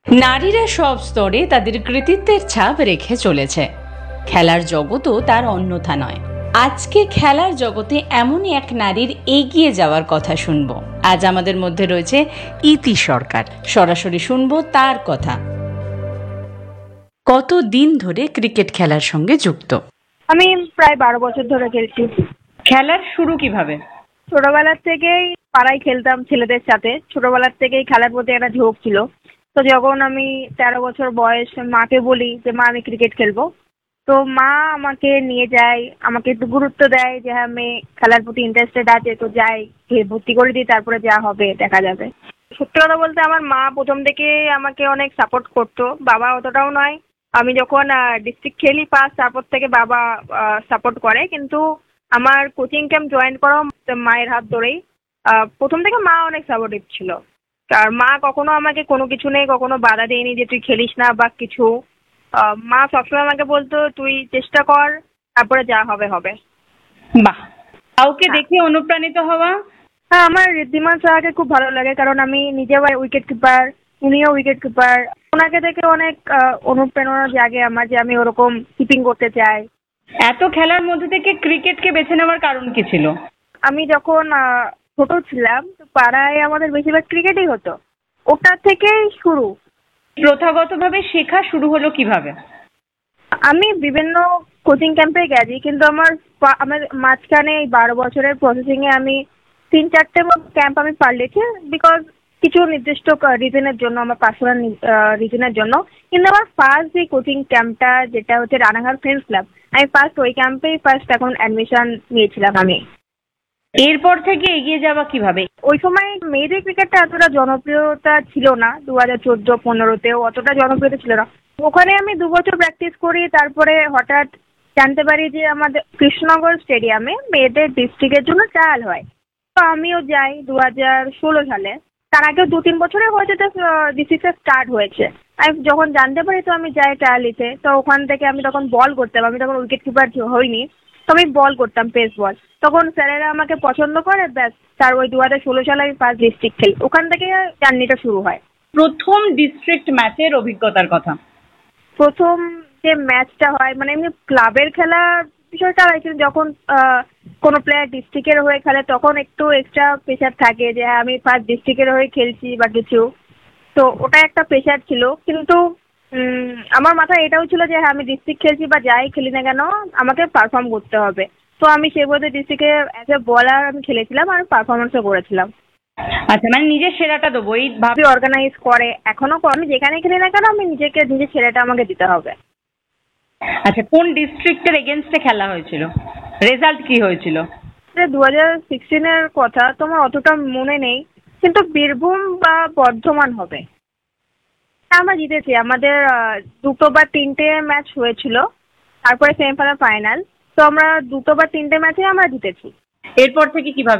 নারীরা সব স্তরে তাদের কৃতিত্বের ছাপ রেখে চলেছে। খেলার জগতও তার অন্যথা নয়। আজকে খেলার জগতে এমনই এক নারীর এগিয়ে যাওয়ার কথা শুনবো। আজ আমাদের মধ্যে রয়েছে ইতি সরকার। সরাসরি শুনবো তার কথা। কত দিন ধরে ক্রিকেট খেলার সঙ্গে যুক্ত? আমি প্রায় 12 বছর ধরে খেলছি। খেলার শুরু কিভাবে? ছোটবেলার থেকেই পাড়ায় খেলতাম ছেলেদের সাথে। ছোটবেলার থেকেই খেলার প্রতি একটা ঝোঁক ছিল। তো যখন আমি 13 বছর বয়স, মাকে বলি যে মা আমি ক্রিকেট খেলবো, তো মা আমাকে নিয়ে যায়, আমাকে একটু গুরুত্ব দেয় যে হ্যাঁ মেয়ে খেলার প্রতি ইন্টারেস্টেড আছে, তো যাই ভর্তি করে দিই, তারপরে যা হবে দেখা যাবে। সত্যি কথা বলতে আমার মা প্রথম থেকে আমাকে অনেক সাপোর্ট করতো, বাবা অতটাও নয়। আমি যখন ডিস্ট্রিক্ট খেলি ফার্স্ট, তারপর থেকে বাবা সাপোর্ট করে, কিন্তু আমার কোচিং ক্যাম্প জয়েন করা মায়ের হাত ধরেই। প্রথম থেকে মা অনেক সাপোর্টিভ ছিল। আর মা কখনো আমাকে কোনো কিছু নেই কখনো বাধা দেয়নি যে তুই খেলিস না বা কিছু। মা সবসময় আমাকে বলতো তুই চেষ্টা কর, তারপরে যা হবে হবে। বাহ, কাউকে দেখে অনুপ্রাণিত হওয়া? হ্যাঁ, আমার ঋদ্ধিমান স্যারকে খুব ভালো লাগে, কারণ আমি নিজেও উইকেট কিপার, উনিও উইকেট কিপার। ওনাকে দেখে অনেক অনুপ্রেরণা জাগে আমার, যে আমি ওরকম কিপিং করতে চাই। এত খেলার মধ্যে থেকে ক্রিকেটকে বেছে নেওয়ার কারণ কি ছিল? আমি যখন ছোট ছিলাম তো পাড়ায় আমাদের বেশিরভাগ ক্রিকেটই হতো, ওটা থেকেই শুরু। প্রথাগতভাবে শেখা শুরু হলো কিভাবে? আমি বিভিন্ন কোচিং ক্যাম্পে গেছি, কিন্তু আমার মাঝখানে এই 12 বছরের প্রসেসিংয়ে আমি 3-4টে ক্যাম্প আমি পাল্টেছি, বিকজ কিছু নির্দিষ্ট রিজনের জন্য, আমার পার্সোনাল রিজনের জন্য। কিন্তু আমার ফার্স্ট যে কোচিং ক্যাম্পটা, যেটা হচ্ছে রানাঘাট ফ্রেন্ডস ক্লাব, আমি ফার্স্ট ওই ক্যাম্পেই এখন অ্যাডমিশন নিয়েছিলাম আমি। এরপর থেকে এগিয়ে যাওয়া কিভাবে? ওই সময় মেয়েদের ক্রিকেটটা এতটা জনপ্রিয়তা ছিল না, 2014-15তেও অতটা জনপ্রিয়তা ছিল না। ওখানে আমি 2 বছর প্র্যাকটিস করি, তারপরে হঠাৎ জানতে পারি যে আমাদের কৃষ্ণনগর স্টেডিয়ামে মেয়েদের ডিস্ট্রিক্টের জন্য ট্রায়াল হয়। তো আমিও যাই 2016 সালে। তার আগেও 2-3 বছরে হয়তো ডিস্ট্রিক্টটা স্টার্ট হয়েছে। আমি যখন জানতে পারি তো আমি যাই ট্রায়াল দিতে। তো ওখান থেকে আমি তখন বল করতাম, আমি তখন উইকেট কিপার হইনি, তো আমি বল করতাম, পেস বল। তখন স্যারেরা আমাকে পছন্দ করে, ব্যাস তার ওই 2016 সালে আমি ফার্স্ট ডিস্ট্রিক্ট খেলি। ওখান থেকে জার্নিটা শুরু হয়। প্রথম ডিস্ট্রিক্ট ম্যাচের অভিজ্ঞতার কথা? প্রথম যে ম্যাচটা হয়, মানে এমনি ক্লাবের খেলার বিষয়টা হয়, কিন্তু যখন কোনো প্লেয়ার ডিস্ট্রিক্টের হয়ে খেলে তখন একটু এক্সট্রা প্রেশার থাকে যে হ্যাঁ আমি ফার্স্ট ডিস্ট্রিক্টের হয়ে খেলছি বা কিছু। তো ওটা একটা প্রেশার ছিল, কিন্তু আমার মাথায় এটাও ছিল যে হ্যাঁ আমি ডিস্ট্রিক্ট খেলছি বা যাই খেলি না কেন আমাকে পারফর্ম করতে হবে। তো আমি সেভাবে ডিস্ট্রিক্টে অ্যাজ এ বলার আমি খেলেছিলাম আর পারফরমেন্সও করেছিলাম। আচ্ছা, মানে নিজের সেরাটা দেবো এই ভাবে ভাবে অর্গানাইজ করে এখনো, আমি যেখানে খেলি না কেন আমি নিজের ছেলেটা আমাকে দিতে হবে। আচ্ছা, কোন ডিস্ট্রিক্টের এগেনস্টে খেলা হয়েছিল? রেজাল্ট কি হয়েছিল? 2016-এর কথা তোমার অতটা মনে নেই, কিন্তু বীরভূম বা বর্ধমান হবে। আমরা জিতেছি। আমাদের 2টো বা 3টে ম্যাচ হয়েছিল, তারপরে সেমিফাইনাল ফাইনাল। তো আমরা 2টো বা 3টে ম্যাচে আমরা জিতেছি। এরপর থেকে কিভাবে